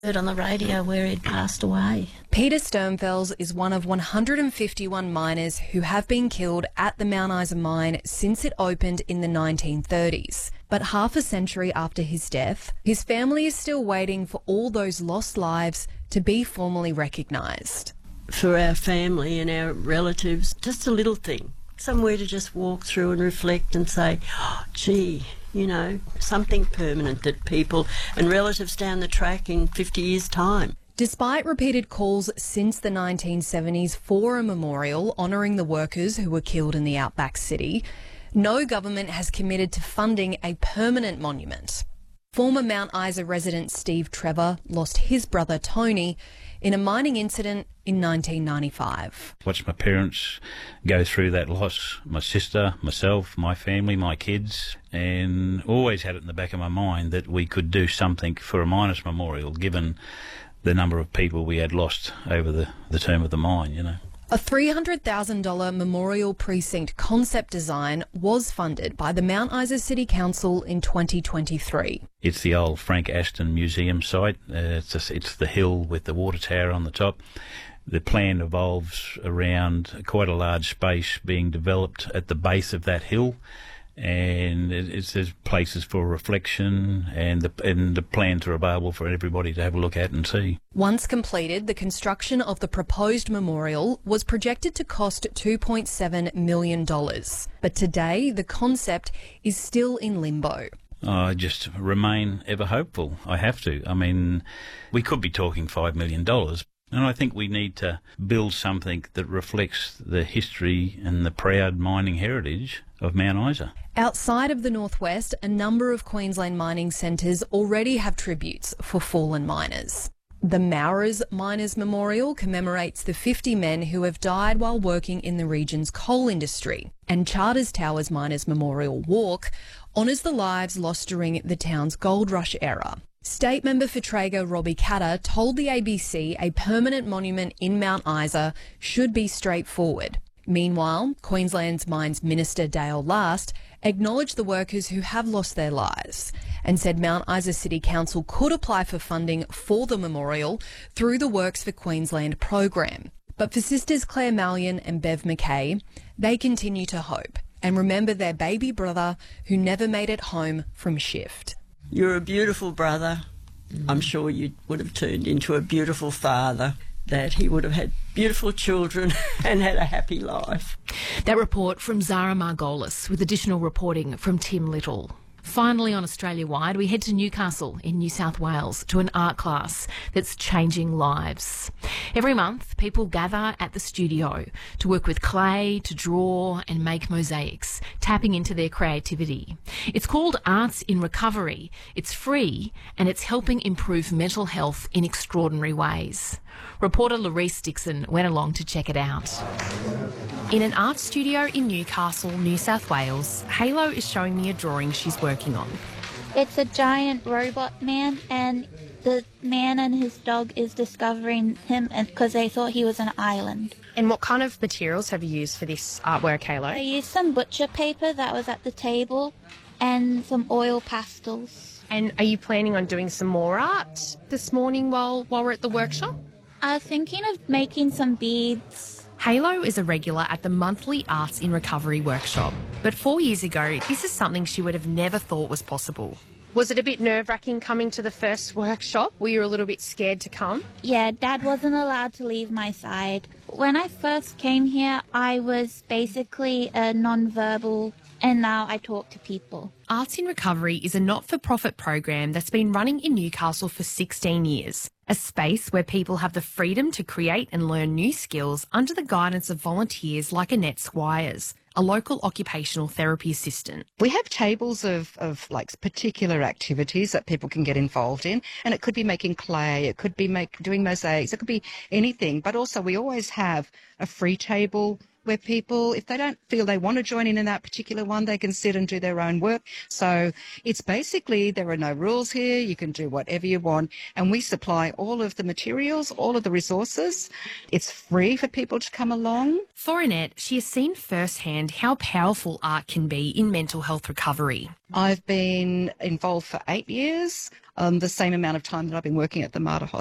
Heard on the radio where he'd passed away. Peter Sternfels is one of 151 miners who have been killed at the Mount Isa mine since it opened in the 1930s. But half a century after his death, his family is still waiting for all those lost lives to be formally recognised. For our family and our relatives, just a little thing, somewhere to just walk through and reflect and say, oh, gee, you know, something permanent that people and relatives down the track in 50 years' time. Despite repeated calls since the 1970s for a memorial honouring the workers who were killed in the outback city, no government has committed to funding a permanent monument. Former Mount Isa resident Steve Trevor lost his brother Tony in a mining incident in 1995. Watched my parents go through that loss, my sister, myself, my family, my kids, and always had it in the back of my mind that we could do something for a miners' memorial given the number of people we had lost over the term of the mine, you know. A $300,000 memorial precinct concept design was funded by the Mount Isa City Council in 2023. It's the old Frank Aston Museum site. It's the hill with the water tower on the top. The plan evolves around quite a large space being developed at the base of that hill, and there's places for reflection, and the plans are available for everybody to have a look at and see. Once completed, the construction of the proposed memorial was projected to cost $2.7 million. But today, the concept is still in limbo. I just remain ever hopeful. I have to. I mean, we could be talking $5 million. And I think we need to build something that reflects the history and the proud mining heritage of Mount Isa. Outside of the northwest, a number of Queensland mining centres already have tributes for fallen miners. The Mowras Miners Memorial commemorates the 50 men who have died while working in the region's coal industry, and Charters Towers Miners Memorial Walk honours the lives lost during the town's gold rush era. State member for Traeger Robbie Katter told the ABC a permanent monument in Mount Isa should be straightforward. Meanwhile, Queensland's Mines Minister Dale Last acknowledged the workers who have lost their lives and said Mount Isa City Council could apply for funding for the memorial through the Works for Queensland program. But for sisters Claire Mallion and Bev McKay, they continue to hope and remember their baby brother who never made it home from shift. You're a beautiful brother. I'm sure you would have turned into a beautiful father, that he would have had beautiful children and had a happy life. That report from Zara Margolis with additional reporting from Tim Little. Finally, on Australia-wide, we head to Newcastle in New South Wales to an art class that's changing lives. Every month, people gather at the studio to work with clay, to draw and make mosaics, tapping into their creativity. It's called Arts in Recovery. It's free and it's helping improve mental health in extraordinary ways. Reporter Larice Dixon went along to check it out. In an art studio in Newcastle, New South Wales, Halo is showing me a drawing she's working on. It's a giant robot man, and the man and his dog is discovering him because they thought he was an island. And what kind of materials have you used for this artwork, Halo? I used some butcher paper that was at the table and some oil pastels. And are you planning on doing some more art this morning while we're at the workshop? I was thinking of making some beads. Halo is a regular at the monthly Arts in Recovery workshop. But 4 years ago, this is something she would have never thought was possible. Was it a bit nerve-wracking coming to the first workshop? Were you a little bit scared to come? Yeah, Dad wasn't allowed to leave my side. When I first came here, I was basically a non-verbal, and now I talk to people. Arts in Recovery is a not-for-profit program that's been running in Newcastle for 16 years. A space where people have the freedom to create and learn new skills under the guidance of volunteers like Annette Squires, a local occupational therapy assistant. We have tables of like particular activities that people can get involved in, and it could be making clay, it could be doing mosaics, it could be anything. But also we always have a free table where people, if they don't feel they want to join in that particular one, they can sit and do their own work. So it's basically, there are no rules here. You can do whatever you want. And we supply all of the materials, all of the resources. It's free for people to come along. For Annette, she has seen firsthand how powerful art can be in mental health recovery. I've been involved for 8 years, the same amount of time that I've been working at the Mater Hospital.